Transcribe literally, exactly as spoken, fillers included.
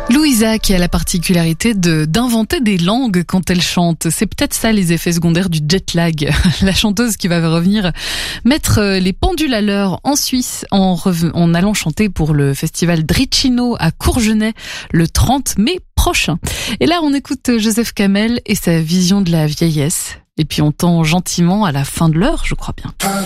Louisa qui a la particularité de d'inventer des langues quand elle chante. C'est peut-être ça les effets secondaires du jet lag. La chanteuse qui va revenir mettre les pendules à l'heure en Suisse en, rev- en allant chanter pour le festival Dricino à Courgenay le trente mai prochain. Et là on écoute Joseph Kamel et sa vision de la vieillesse. Et puis on tend gentiment à la fin de l'heure, je crois bien.